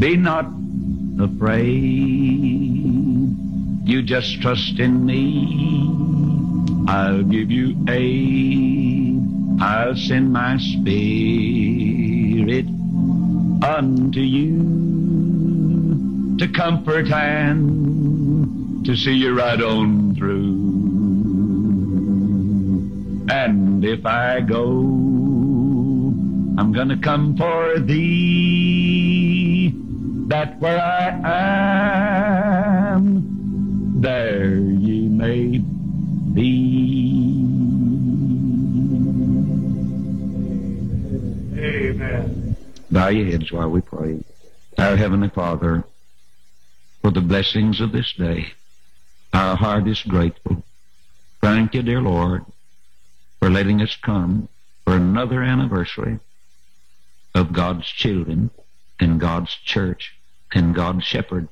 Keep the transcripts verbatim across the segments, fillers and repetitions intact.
Be not afraid. You just trust in me. I'll give you aid. I'll send my Spirit unto you to comfort and to see you right on through. And if I go, I'm gonna come for thee, that where I am, there ye may be. Amen. Bow your heads while we pray. Our Heavenly Father, for the blessings of this day, our heart is grateful. Thank you, dear Lord, for letting us come for another anniversary of God's children and God's church and God's shepherd.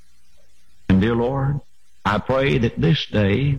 And dear Lord, I pray that this day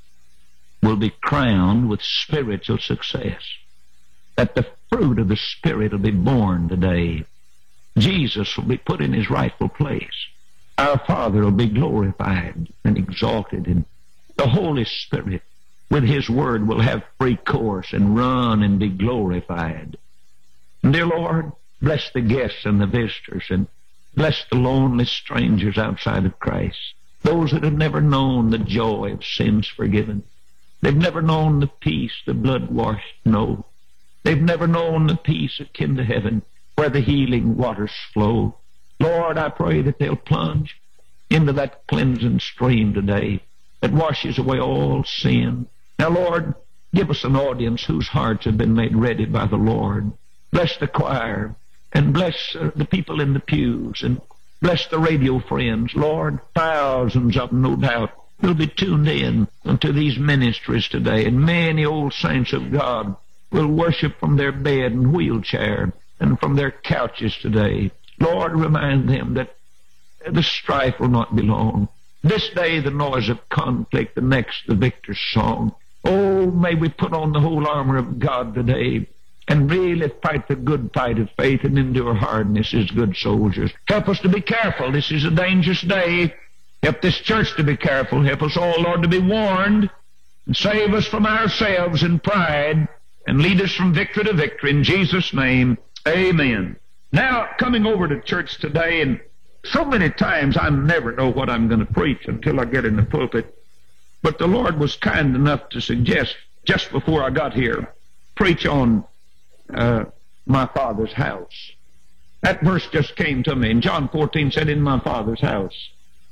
will be crowned with spiritual success, that the fruit of the Spirit will be born today. Jesus will be put in his rightful place. Our Father will be glorified and exalted, and the Holy Spirit with his word will have free course and run and be glorified. And dear Lord, bless the guests and the visitors, and bless the lonely strangers outside of Christ, those that have never known the joy of sins forgiven. They've never known the peace the blood-washed know. They've never known the peace akin to heaven, where the healing waters flow. Lord, I pray that they'll plunge into that cleansing stream today that washes away all sin. Now, Lord, give us an audience whose hearts have been made ready by the Lord. Bless the choir, and bless uh, the people in the pews, and bless the radio friends. Lord, thousands of them, no doubt, will be tuned in unto these ministries today, and many old saints of God will worship from their bed and wheelchair and from their couches today. Lord, remind them that the strife will not be long. This day the noise of conflict, the next the victor's song. Oh, may we put on the whole armor of God today and really fight the good fight of faith and endure hardness as good soldiers. Help us to be careful. This is a dangerous day. Help this church to be careful. Help us all, Lord, to be warned, and save us from ourselves and pride, and lead us from victory to victory. In Jesus' name, amen. Now, coming over to church today, and so many times I never know what I'm going to preach until I get in the pulpit. But the Lord was kind enough to suggest, just before I got here, preach on uh, my Father's house. That verse just came to me, and John fourteen said, in my Father's house.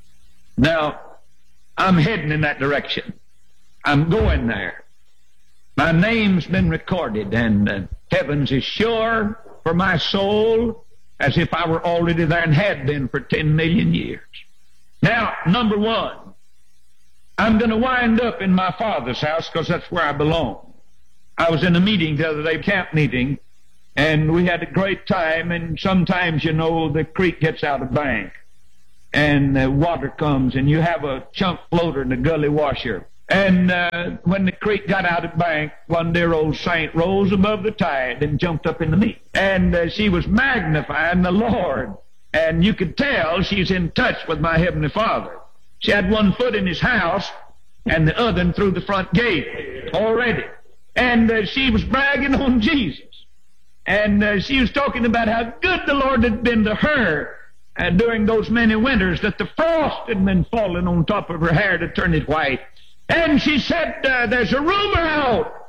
Now, I'm heading in that direction. I'm going there. My name's been recorded, and uh, heavens is sure for my soul, as if I were already there and had been for ten million years. Now, number one, I'm going to wind up in my Father's house because that's where I belong. I was in a meeting the other day, camp meeting, and we had a great time, and sometimes, you know, the creek gets out of bank, and the water comes, and you have a chunk floater in the gully washer. And uh, when the creek got out of bank, one dear old saint rose above the tide and jumped up in the meat. And uh, she was magnifying the Lord. And you could tell she's in touch with my Heavenly Father. She had one foot in his house and the other through the front gate already. And uh, she was bragging on Jesus. And uh, she was talking about how good the Lord had been to her uh, during those many winters, that the frost had been falling on top of her hair to turn it white. And she said, uh, there's a rumor out.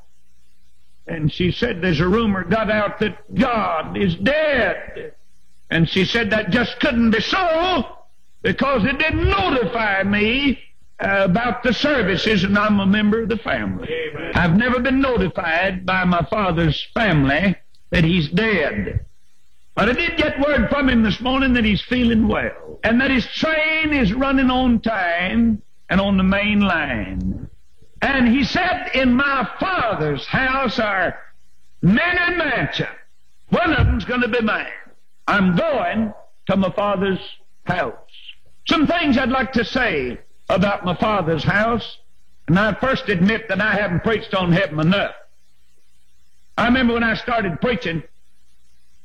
And she said, there's a rumor got out that God is dead. And she said that just couldn't be so, because it didn't notify me uh, about the services, and I'm a member of the family. Amen. I've never been notified by my father's family that he's dead. But I did get word from him this morning that he's feeling well, and that his train is running on time and on the main line. And he said, in my Father's house are many mansions. One of them's going to be mine. I'm going to my Father's house. Some things I'd like to say about my Father's house, and I first admit that I haven't preached on heaven enough. I remember when I started preaching,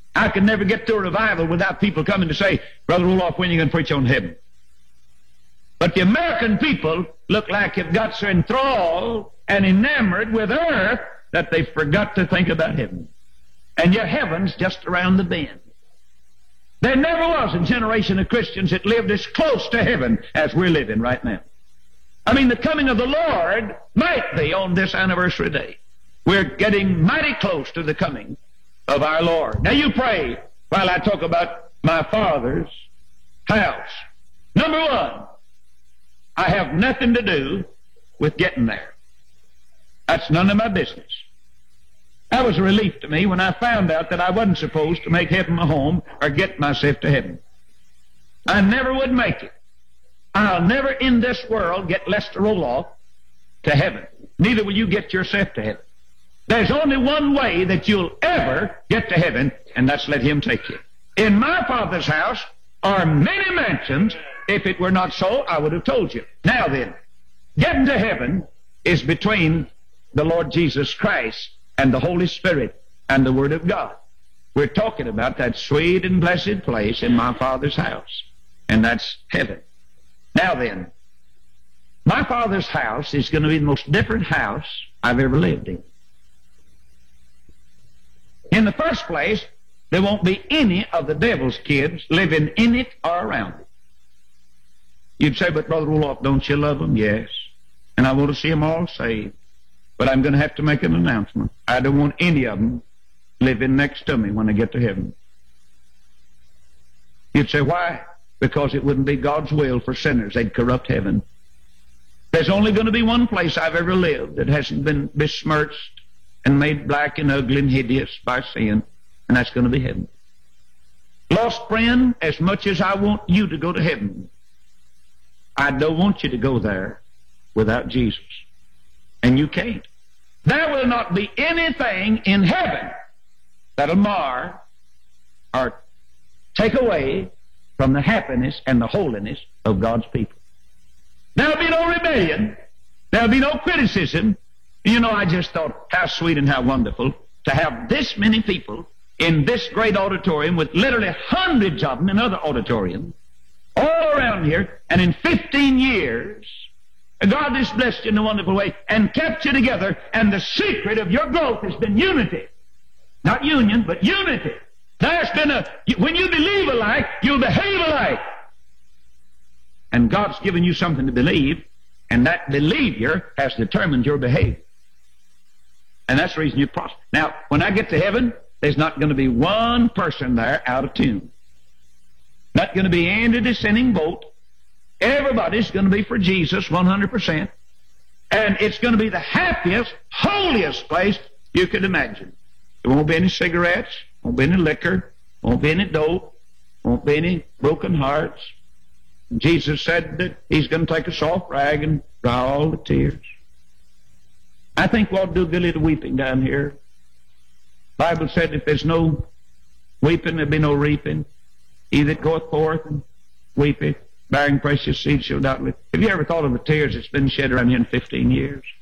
I could never get to a revival without people coming to say, Brother Roloff, when are you going to preach on heaven? But the American people look like they've got so enthralled and enamored with earth that they forgot to think about heaven. And yet heaven's just around the bend. There never was a generation of Christians that lived as close to heaven as we're living right now. I mean, the coming of the Lord might be on this anniversary day. We're getting mighty close to the coming of our Lord. Now you pray while I talk about my Father's house. Number one, I have nothing to do with getting there. That's none of my business. That was a relief to me when I found out that I wasn't supposed to make heaven my home or get myself to heaven. I never would make it. I'll never in this world get Lester Roloff to heaven. Neither will you get yourself to heaven. There's only one way that you'll ever get to heaven, and that's let Him take you. In my Father's house are many mansions. If it were not so, I would have told you. Now then, getting to heaven is between the Lord Jesus Christ and the Holy Spirit and the Word of God. We're talking about that sweet and blessed place in my Father's house, and that's heaven. Now then, my Father's house is going to be the most different house I've ever lived in. In the first place, there won't be any of the devil's kids living in it or around it. You'd say, but Brother Roloff, don't you love them? Yes. And I want to see them all saved. But I'm going to have to make an announcement. I don't want any of them living next to me when I get to heaven. You'd say, why? Because it wouldn't be God's will for sinners. They'd corrupt heaven. There's only going to be one place I've ever lived that hasn't been besmirched and made black and ugly and hideous by sin, and that's going to be heaven. Lost friend, as much as I want you to go to heaven, I don't want you to go there without Jesus. And you can't. There will not be anything in heaven that'll mar or take away from the happiness and the holiness of God's people. There'll be no rebellion. There'll be no criticism. You know, I just thought, how sweet and how wonderful to have this many people in this great auditorium with literally hundreds of them in other auditoriums all around here, and in fifteen years, God has blessed you in a wonderful way and kept you together, and the secret of your growth has been unity. Not union, but unity. There's been a, when you believe alike, you'll behave alike. And God's given you something to believe, and that behavior has determined your behavior. And that's the reason you prosper. Now, when I get to heaven, there's not going to be one person there out of tune. Not going to be any dissenting vote. Everybody's going to be for Jesus one hundred percent. And it's going to be the happiest, holiest place you could imagine. There won't be any cigarettes, won't be any liquor, won't be any dope, won't be any broken hearts. Jesus said that He's going to take a soft rag and dry all the tears. I think we'll do a good little weeping down here. The Bible said if there's no weeping, there'll be no reaping. He that goeth forth and weepeth, bearing precious seed shall doubtless. Have you ever thought of the tears that's been shed around here in fifteen years?